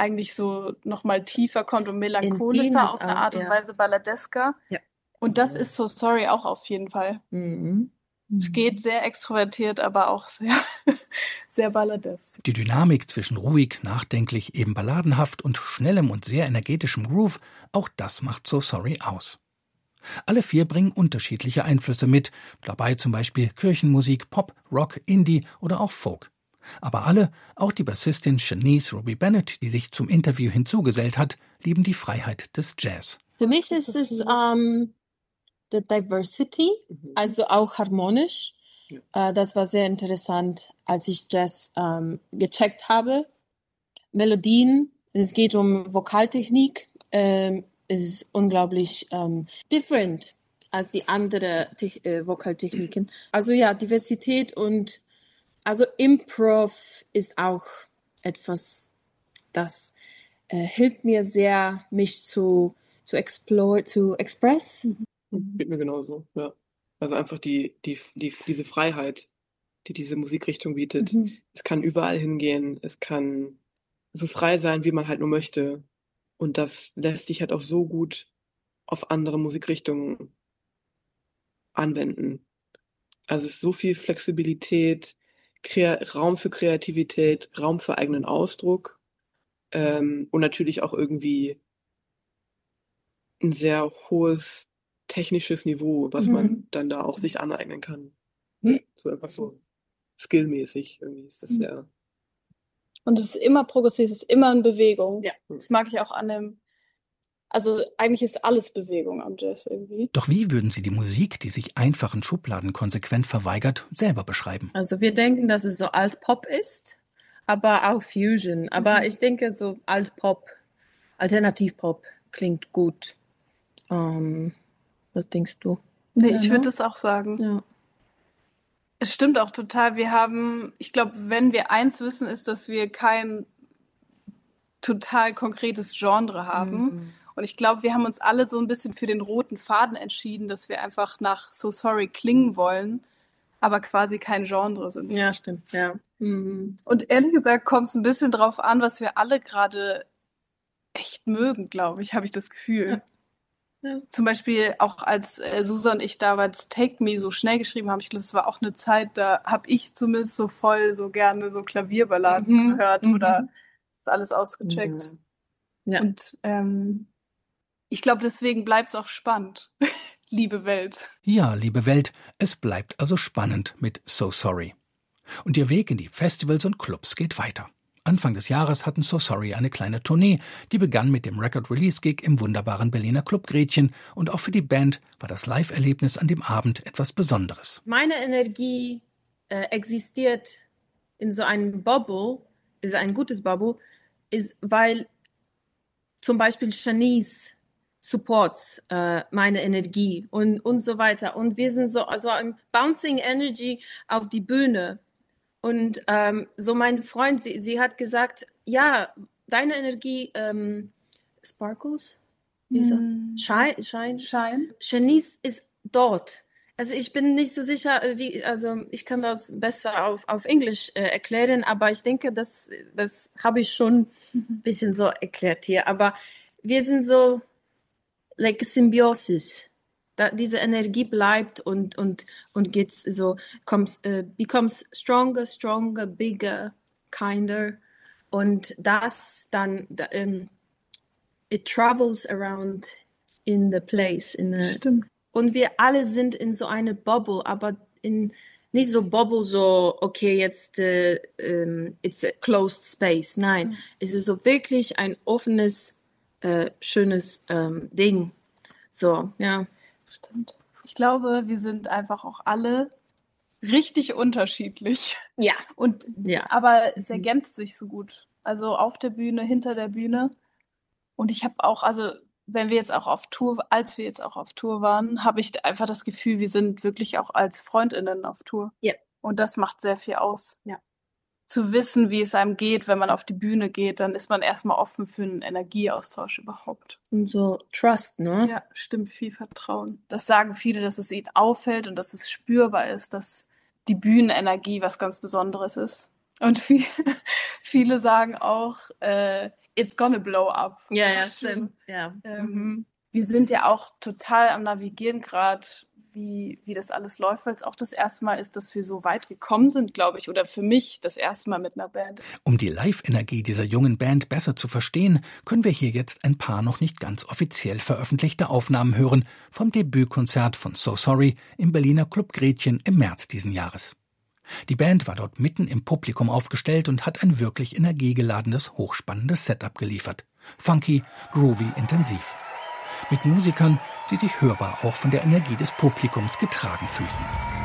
eigentlich so nochmal tiefer kommt und melancholischer Intimate auf eine auch, Art und ja. Weise, balladesker. Ja. Und das ist So Sorry auch auf jeden Fall. Es geht sehr extrovertiert, aber auch sehr, sehr balladesk. Die Dynamik zwischen ruhig, nachdenklich, eben balladenhaft und schnellem und sehr energetischem Groove, auch das macht So Sorry aus. Alle 4 bringen unterschiedliche Einflüsse mit, dabei zum Beispiel Kirchenmusik, Pop, Rock, Indie oder auch Folk. Aber alle, auch die Bassistin Shanice Ruby Bennett, die sich zum Interview hinzugesellt hat, lieben die Freiheit des Jazz. Für mich ist es the diversity, also auch harmonisch. Das war sehr interessant, als ich Jazz gecheckt habe. Melodien, es geht um Vokaltechnik, ist unglaublich different als die anderen Vokaltechniken. Also ja, Diversität und also Improv ist auch etwas, das hilft mir sehr, mich zu express. Geht mir genauso, ja. Also einfach diese Freiheit, die diese Musikrichtung bietet. Es kann überall hingehen, es kann so frei sein, wie man halt nur möchte. Und das lässt sich halt auch so gut auf andere Musikrichtungen anwenden. Also es ist so viel Flexibilität, Raum für Kreativität, Raum für eigenen Ausdruck und natürlich auch irgendwie ein sehr hohes technisches Niveau, was man dann da auch sich aneignen kann. So einfach so skillmäßig irgendwie ist das sehr. Und es ist immer progressiv, es ist immer in Bewegung. Ja. Das mag ich auch an dem, also eigentlich ist alles Bewegung am Jazz irgendwie. Doch wie würden Sie die Musik, die sich einfachen Schubladen konsequent verweigert, selber beschreiben? Also wir denken, dass es so Alt-Pop ist, aber auch Fusion. Aber ich denke, so Alt-Pop, Alternativ-Pop klingt gut. Was denkst du? Nee, ich würde das auch sagen. Ja. Es stimmt auch total. Wir haben, ich glaube, wenn wir eins wissen, ist, dass wir kein total konkretes Genre haben. Und ich glaube, wir haben uns alle so ein bisschen für den roten Faden entschieden, dass wir einfach nach So Sorry klingen wollen, aber quasi kein Genre sind. Ja, stimmt, ja. Und ehrlich gesagt kommt es ein bisschen drauf an, was wir alle gerade echt mögen, glaube ich, habe ich das Gefühl. Ja. Zum Beispiel auch als Susan und ich damals Take Me so schnell geschrieben haben, ich glaube, es war auch eine Zeit, da habe ich zumindest so voll so gerne so Klavierballaden gehört oder ist alles ausgecheckt. Ja. Und ich glaube, deswegen bleibt es auch spannend, liebe Welt. Ja, liebe Welt, es bleibt also spannend mit So Sorry. Und ihr Weg in die Festivals und Clubs geht weiter. Anfang des Jahres hatten So Sorry eine kleine Tournee, die begann mit dem Record-Release-Gig im wunderbaren Berliner Club Gretchen und auch für die Band war das Live-Erlebnis an dem Abend etwas Besonderes. Meine Energie existiert in so einem Bubble, ist ein gutes Bubble, ist, weil zum Beispiel Shanice supports meine Energie und so weiter. Und wir sind so also im Bouncing Energy auf die Bühne. Und so mein Freund, sie hat gesagt, ja, deine Energie sparkles, shine. Shanice ist dort. Also ich bin nicht so sicher, also ich kann das besser auf Englisch erklären, aber ich denke, das habe ich schon ein bisschen so erklärt hier. Aber wir sind so like Symbiosis. Diese Energie bleibt und geht so, becomes stronger, bigger, kinder. Und das dann, it travels around in the place. Stimmt. Und wir alle sind in so eine Bubble, aber nicht so Bubble, so, okay, jetzt it's a closed space. Nein, es ist so wirklich ein offenes, schönes Ding. So, ja. Stimmt. Ich glaube, wir sind einfach auch alle richtig unterschiedlich. Ja. Aber es ergänzt sich so gut. Also auf der Bühne, hinter der Bühne. Und ich habe auch, also als wir jetzt auch auf Tour waren, habe ich einfach das Gefühl, wir sind wirklich auch als FreundInnen auf Tour. Ja. Und das macht sehr viel aus. Ja. Zu wissen, wie es einem geht, wenn man auf die Bühne geht, dann ist man erstmal offen für einen Energieaustausch überhaupt. Und so Trust, ne? Ja, stimmt, viel Vertrauen. Das sagen viele, dass es ihnen auffällt und dass es spürbar ist, dass die Bühnenenergie was ganz Besonderes ist. Und viele sagen auch, it's gonna blow up. Ja, stimmt. Ja. Wir sind ja auch total am Navigieren gerade, wie das alles läuft, weil es auch das erste Mal ist, dass wir so weit gekommen sind, glaube ich, oder für mich das erste Mal mit einer Band. Um die Live-Energie dieser jungen Band besser zu verstehen, können wir hier jetzt ein paar noch nicht ganz offiziell veröffentlichte Aufnahmen hören vom Debütkonzert von So Sorry im Berliner Club Gretchen im März diesen Jahres. Die Band war dort mitten im Publikum aufgestellt und hat ein wirklich energiegeladenes, hochspannendes Setup geliefert. Funky, groovy, intensiv. Mit Musikern, die sich hörbar auch von der Energie des Publikums getragen fühlten.